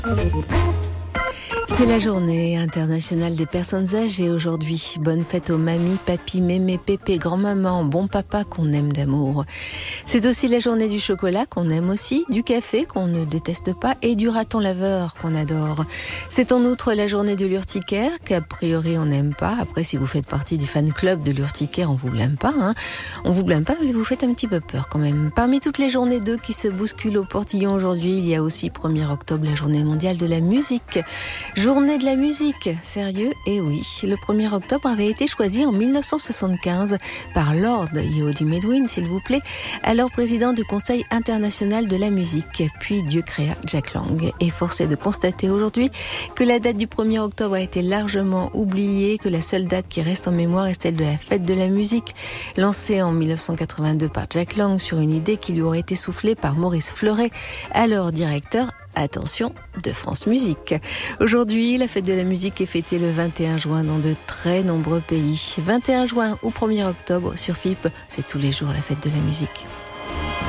C'est la journée internationale des personnes âgées aujourd'hui. Bonne fête aux mamies, papis, mémé, pépé, grand-maman, bon papa qu'on aime d'amour. C'est aussi la journée du chocolat qu'on aime aussi, du café qu'on ne déteste pas et du raton laveur qu'on adore. C'est en outre la journée de l'urticaire qu'a priori on n'aime pas. Après, si vous faites partie du fan club de l'urticaire, on vous blâme pas. On vous blâme pas, mais vous faites un petit peu peur quand même. Parmi toutes les journées d'eux qui se bousculent au portillon aujourd'hui, il y a aussi 1er octobre, la journée mondiale de la musique. Journée de la musique, sérieux? Et oui, le 1er octobre avait été choisi en 1975 par Lord Yehudi Menuhin, s'il vous plaît, alors président du Conseil international de la musique. Puis Dieu créa Jack Lang. Et force est de constater aujourd'hui que la date du 1er octobre a été largement oubliée, que la seule date qui reste en mémoire est celle de la fête de la musique, lancée en 1982 par Jack Lang sur une idée qui lui aurait été soufflée par Maurice Fleuret, alors directeur attention, de France Musique. Aujourd'hui, la fête de la musique est fêtée le 21 juin dans de très nombreux pays. 21 juin ou 1er octobre sur FIP, c'est tous les jours la fête de la musique.